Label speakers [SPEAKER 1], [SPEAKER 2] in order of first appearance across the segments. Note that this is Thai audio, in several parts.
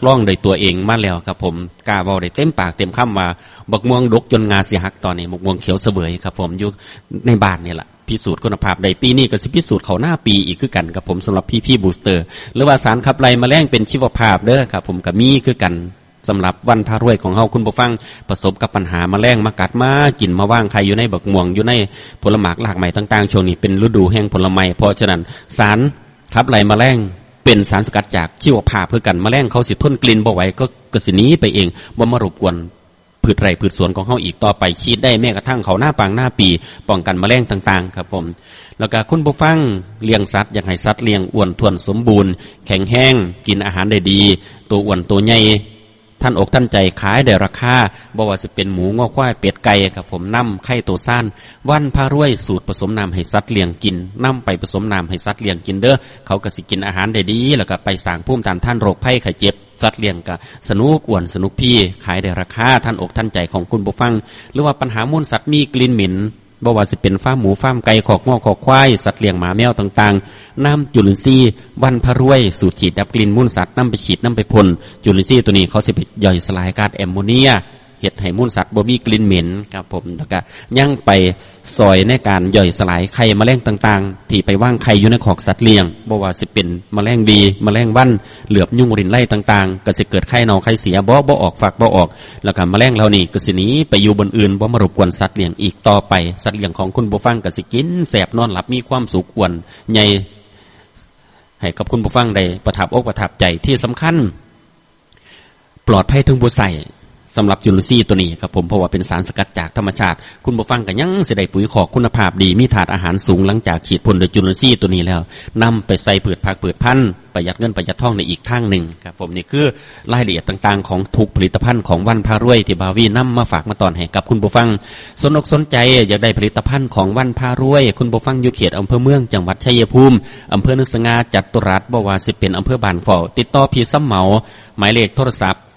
[SPEAKER 1] ลองได้ตัวเองมาแล้วครับผมกล้าเว้าได้เต็มปากเต็มคำว่าบักม่วงดกจนงาสิหักตอนนี้บักม่วงเขียวเสวยครับผมอยู่ในบ้านนี่แหละพิสูจน์คุณภาพในปีนี้ก็สิพิสูจน์เขาหน้าปีอีกคือกันครับผมสำหรับพี่บูสเตอร์หรือว่าสารขับไล่แมลงเป็นชีวภาพเด้อครับผมก็มีคือกันสำหรับวันพารวยของเฮาคุณผู้ฟังประสบกับปัญหาแมลงมากัดมากินมาว่างใครอยู่ในบักม่วงอยู่ในผลหมากหลากใหม่ต่างๆช่วงนี้เป็นฤดูแห่งผลไม้เพราะฉะนั้นสารขับไล่แมลงเป็นสารสกัดจากชีวภาพเพื่อกันแมลงเขาสิทนกลิ่นบ่ไหวก็สิหนีไปเองบ่มารบกวนพืชไร่พืชสวนของเขาอีกต่อไปฉีดได้แม้กระทั่งเขาหน้าปางหน้าปีป้องกันแมลงต่างๆครับผมแล้วก็คุณผู้ฟังเลี้ยงสัตว์อยากให้สัตว์เลี้ยงอ้วนท้วนสมบูรณ์แข็งแรงกินอาหารได้ดีตัวอ้วนตัวใหญ่ท่านอกท่านใจขายได้ราคาบ่ว่าจะเป็นหมูงอควายเป็ดไก่ครับผมนำไข่ตัวซ่านวันพารวยสูตรผสมน้ำให้สัตว์เลี้ยงกินนำไปผสมน้ำให้สัตว์เลี้ยงกินเด้อเขาก็สิกินอาหารได้ดีแล้วก็ไปสร้างภูมิต้านทานโรคภัยไข้เจ็บสัตว์เลี้ยงก็สนุกอ้วนสนุกพี่ขายได้ราคาท่านอกท่านใจของคุณผู้ฟังหรือว่าปัญหามูลสัตว์มีกลิ่นเหม็นบ่ว่าสิเป็นฟาร์มหมูฟาร์มไก่ขอกง้อขอกควายสัตว์เลี้ยงหมาแมวต่างๆน้ำจุลินทรีย์วันพารวยสูตรฉีดดับกลิ่นมูลสัตว์นำไปฉีดนำไปพ่นจุลินทรีย์ตัวนี้เขาสิไปย่อยสลายก๊าซแอมโมเนียเฮ็ดให้มูลสัตว์บ่มีกลิ่นเหม็นครับผมแล้วก็ยังไปซอยในการย่อยสลายไข่แมลงต่างๆที่ไปวางไข่อยู่ในขอกสัตว์เลี้ยงบ่ว่าสิเป็นแมลงดีแมลงวันเหลือบยุงรินไล่ต่างๆก็สิเกิดไข่เน่าไข่เสียบ่ออกฝักบ่ออกแล้วก็แมลงเหล่านี้ก็สิหนีไปอยู่บนอื่นบ่มารบกวนสัตว์เลี้ยงอีกต่อไปสัตว์เลี้ยงของคุณผู้ฟังก็สิกินแสบนอนหลับมีความสุขอ้วนใหญ่ให้กับคุณผู้ฟังได้ประทับอกประทับใจที่สำคัญปลอดภัยถึงผู้ใส่สำหรับจุลินทรีย์ตัวนี้ครับผมเพราะว่าเป็นสารสกัดจากธรรมชาติคุณผู้ฟังก็ยังสิได้ปุ๋ยขอกคุณภาพดีมีถาดอาหารสูงหลังจากฉีดพ่นโดยจุลินทรีย์ตัวนี้แล้วนำไปใส่พืชผักพืชพันธุ์ประหยัดเงินประหยัดทองในอีกทางหนึ่งครับผมนี่คือรายละเอียดต่างๆของทุกผลิตภัณฑ์ของวันพารวยที่บาวีนำมาฝากมาตอนให้กับคุณผู้ฟังสนอกสนใจอยากได้ผลิตภัณฑ์ของวันพารวยคุณผู้ฟังอยู่เขตอำเภอเมืองจังหวัดชัยภูมิอำเภอนึกสง่าจัตุรัสบ่ว่าสิเป็นอำเภอบ้านฝ่อติดต่อพี่ซ้ำเหมาหมายเลขโทรศัพท์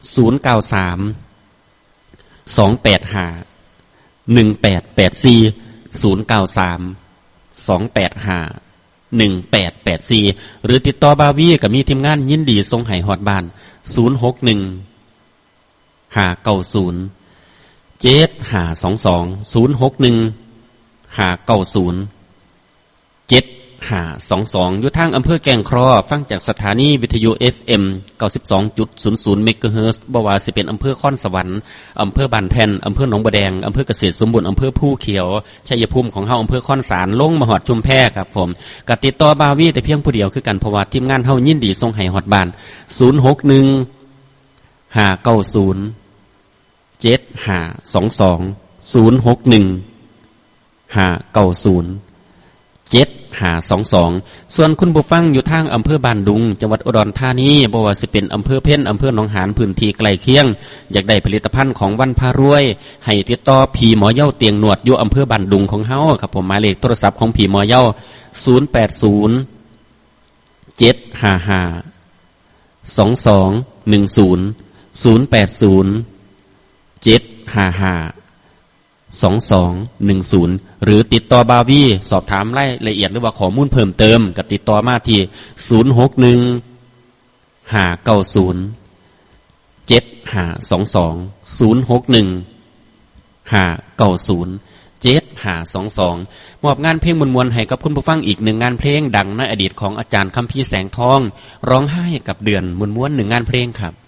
[SPEAKER 1] 093 285 1884 093 285 1884หรือติดต่อบาวีกับมีทีมงานยินดีส่งให้ฮอดบ้าน061 590 7522 061 590 7522อยู่ทางอำเภอแก่งครอฟังจากสถานีวิทยุ FM 92.00 เมกะเฮิรตซ์บ่ว่าสิเป็นอำเภอค่อนสวรรค์อำเภอบ้านแท่นอำเภอหนองบัวแดงอำเภอเกษตรสมบูรณ์อำเภอผู้เขียวชัยภูมิของเฮาอำเภอค่อนสารลงมาฮอดชุมแพครับผมก็ติดต่อบาวีแต่เพียงผู้เดียวคือกันเพราะว่าทีมงานเฮายินดีส่งให้ฮอดบ้าน061 590 7522 061 5907522ส่วนคุณผู้ฟังอยู่ทางอำเภอบ้านดุงจังหวัดอุดรธานีบ่ว่าสิเป็นอำเภอเพ็ญอำเภอหนองหานพื้นที่ใกล้เคียงอยากได้ผลิตภัณฑ์ของวันพารวยให้ติดต่อพี่หมอเย้าเตียงหนวดอยู่อำเภอบ้านดุงของเฮาครับผมหมายเลขโทรศัพท์ของพี่หมอเย้า080 755 2210 080 755 2210หรือติดต่อบาวีสอบถามรายละเอียดหรือว่าข้อมูลเพิ่มเติมก็ติดต่อมาที่061 590 7522 061 590 7522มอบงานเพลงมวลๆให้กับคุณผู้ฟังอีกหนึ่งงานเพลงดังในอดีตของอาจารย์คัมภีร์แสงทองร้องไห้กับเดือนมวลๆหนึ่งงานเพลงครับ